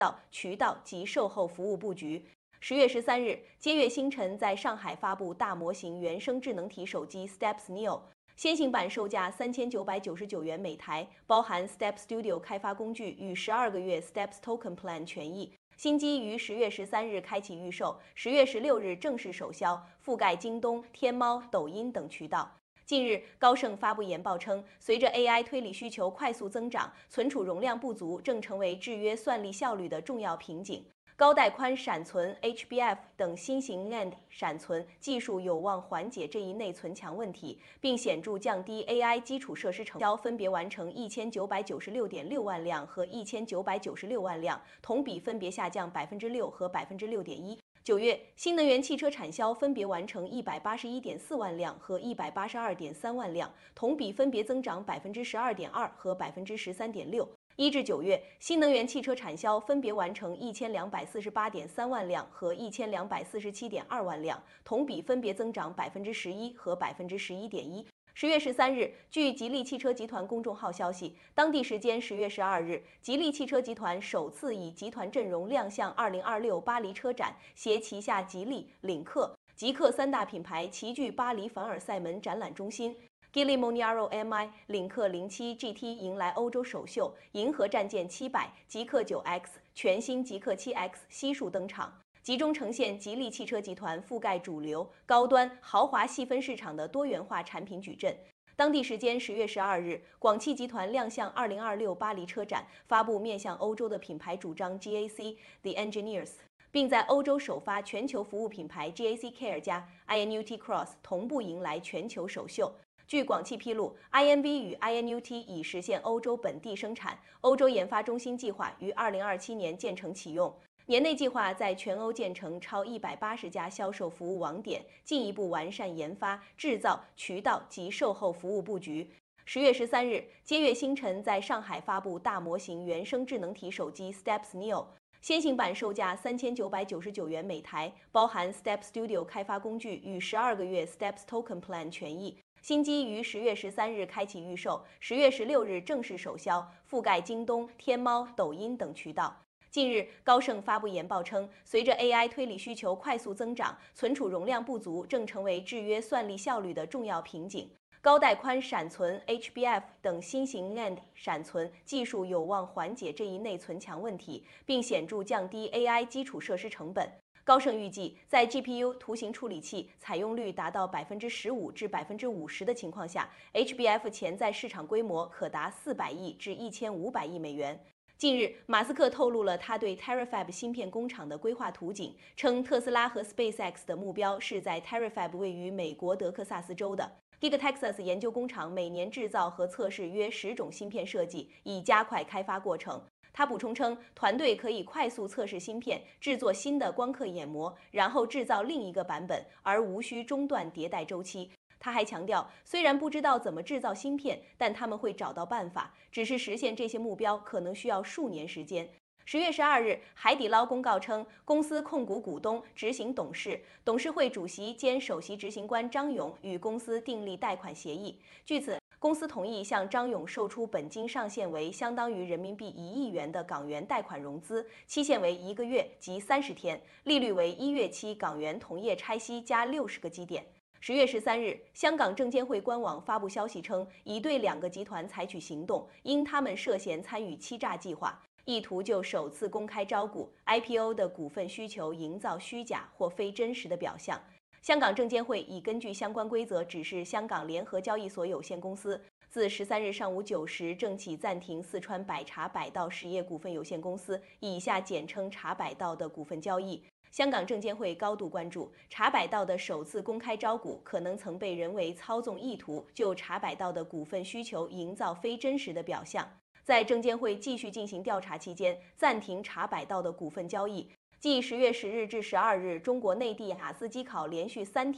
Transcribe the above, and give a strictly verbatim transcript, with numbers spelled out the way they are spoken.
道、渠道及售后服务布局。十月十三日，接月星辰在上海发布大模型原生智能体手机 Steps Neo， 先行版售价三千九百九十九元每台，包含 Step Studio 开发工具与十二个月 Steps Token Plan 权益。新机于十月十三日开启预售，十月十六日正式首销，覆盖京东、天猫、抖音等渠道。近日，高盛发布研报称，随着 A I 推理需求快速增长，存储容量不足正成为制约算力效率的重要瓶颈。高带宽闪存 H B F 等新型 N A N D 闪存技术有望缓解这一内存墙问题，并显著降低 A I 基础设施成交，分别完成一千九百九十六点六万辆和一千九百九十六万辆，同比分别下降百分之六和百分之六点一。九月，新能源汽车产销分别完成一百八十一点四万辆和一百八十二点三万辆，同比分别增长百分之十二点二和百分之十三点六。一至九月，新能源汽车产销分别完成一千两百四十八点三万辆和一千两百四十七点二万辆，同比分别增长百分之十一和百分之十一点一。十月十三日，据吉利汽车集团公众号消息，当地时间十月十二日，吉利汽车集团首次以集团阵容亮相二零二六巴黎车展，携旗下吉利、领克、极氪三大品牌齐聚巴黎凡尔赛门展览中心。Geely Monaro M I、领克零七 G T 迎来欧洲首秀，银河战舰七百、极氪九 X、全新极氪七 X 悉数登场，集中呈现吉利汽车集团覆盖主流、高端、豪华细分市场的多元化产品矩阵。当地时间十月十二日，广汽集团亮相二零二六巴黎车展，发布面向欧洲的品牌主张 G A C The Engineers， 并在欧洲首发全球服务品牌 G A C Care 加 I N U T Cross 同步迎来全球首秀。据广汽披露 ，I N V 与 I N U T 已实现欧洲本地生产，欧洲研发中心计划于二零二七年建成启用，年内计划在全欧建成超一百八十家销售服务网点，进一步完善研发、制造、渠道及售后服务布局。十月十三日，接月星辰在上海发布大模型原生智能体手机 Steps Neo。先行版售价三千九百九十九元每台，包含 Step Studio 开发工具与十二个月 Steps Token Plan 权益。新机于十月十三日开启预售，十月十六日正式首销，覆盖京东、天猫、抖音等渠道。近日，高盛发布研报称，随着 A I 推理需求快速增长，存储容量不足正成为制约算力效率的重要瓶颈。高带宽闪存 H B F 等新型 N A N D 闪存技术有望缓解这一内存墙问题，并显著降低 A I 基础设施成本。高盛预计，在 G P U 图形处理器采用率达到百分之十五至百分之五十的情况下 ，H B F 潜在市场规模可达四百亿至一千五百亿美元。近日，马斯克透露了他对 Terafab 芯片工厂的规划图景，称特斯拉和 SpaceX 的目标是在 Terafab 位于美国德克萨斯州的 Gigatexas 研究工厂，每年制造和测试约十种芯片设计，以加快开发过程。他补充称，团队可以快速测试芯片，制作新的光刻眼膜，然后制造另一个版本，而无需中断迭代周期。他还强调，虽然不知道怎么制造芯片，但他们会找到办法，只是实现这些目标可能需要数年时间。十月十二日，海底捞公告称，公司控股股东、执行董事、董事会主席兼首席执行官张勇与公司订立贷款协议。据此，公司同意向张勇售出本金上限为相当于人民币一亿元的港元贷款融资，期限为一个月及三十天，利率为一月期港元同业拆息加六十个基点。十月十三日，香港证监会官网发布消息称，已对两个集团采取行动，因他们涉嫌参与欺诈计划，意图就首次公开招股 I P O 的股份需求营造虚假或非真实的表象。香港证监会已根据相关规则指示香港联合交易所有限公司，自十三日上午九时正起暂停四川百茶百道实业股份有限公司（以下简称茶百道）的股份交易。香港证监会高度关注茶百道的首次公开招股可能曾被人为操纵，意图就茶百道的股份需求营造非真实的表象。在证监会继续进行调查期间，暂停茶百道的股份交易。继十月十日至十二日，中国内地雅思机考连续三天